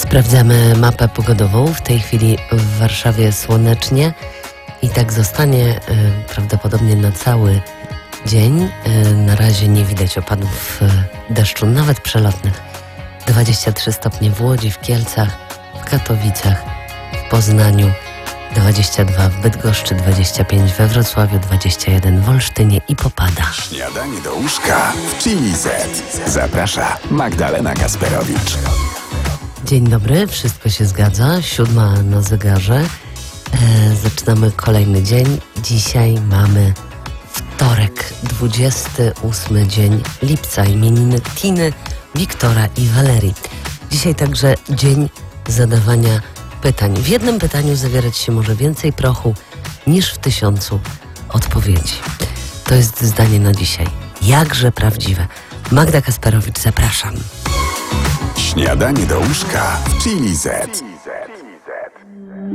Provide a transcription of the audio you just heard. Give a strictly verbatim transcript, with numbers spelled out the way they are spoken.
Sprawdzamy mapę pogodową. W tej chwili w Warszawie słonecznie i tak zostanie y, prawdopodobnie na cały dzień. Y, na razie nie widać opadów y, deszczu, nawet przelotnych. dwadzieścia trzy stopnie w Łodzi, w Kielcach, w Katowicach, w Poznaniu, dwadzieścia dwa w Bydgoszczy, dwadzieścia pięć we Wrocławiu, dwadzieścia jeden w Olsztynie i popada. Śniadanie do łóżka w Chili Z. Zaprasza Magdalena Kasperowicz. Dzień dobry, wszystko się zgadza. Siódma na zegarze. E, zaczynamy kolejny dzień. Dzisiaj mamy wtorek, dwudziesty ósmy dzień lipca. Imieniny Tiny, Wiktora i Walerii. Dzisiaj także dzień zadawania pytań. W jednym pytaniu zawierać się może więcej prochu niż w tysiącu odpowiedzi. To jest zdanie na dzisiaj. Jakże prawdziwe. Magda Kasperowicz, zapraszam. Śniadanie do łóżka w Chili Z.